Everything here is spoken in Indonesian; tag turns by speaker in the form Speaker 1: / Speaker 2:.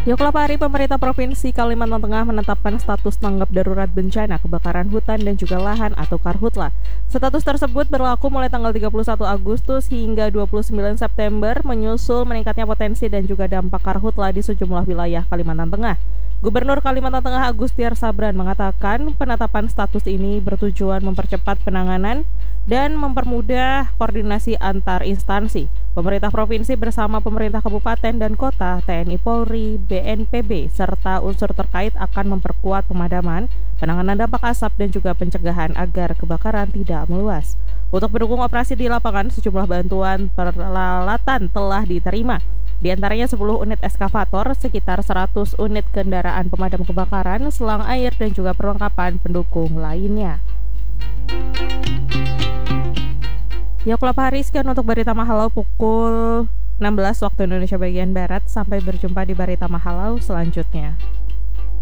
Speaker 1: Beberapa hari pemerintah Provinsi Kalimantan Tengah menetapkan status tanggap darurat bencana kebakaran hutan dan juga lahan atau Karhutla. Status tersebut berlaku mulai tanggal 31 Agustus hingga 29 September menyusul meningkatnya potensi dan juga dampak Karhutla di sejumlah wilayah Kalimantan Tengah. Gubernur Kalimantan Tengah Agustiar Sabran mengatakan penetapan status ini bertujuan mempercepat penanganan dan mempermudah koordinasi antar instansi. Pemerintah provinsi bersama pemerintah kabupaten dan kota, TNI Polri, BNPB, serta unsur terkait akan memperkuat pemadaman, penanganan dampak asap dan juga pencegahan agar kebakaran tidak meluas. Untuk mendukung operasi di lapangan, sejumlah bantuan peralatan telah diterima. Di antaranya 10 unit eskavator, sekitar 100 unit kendaraan pemadam kebakaran, selang air dan juga perlengkapan pendukung lainnya. Beberapa hari sekian untuk Berita Mahalau pukul 16 waktu Indonesia bagian Barat. Sampai berjumpa di Berita Mahalau selanjutnya.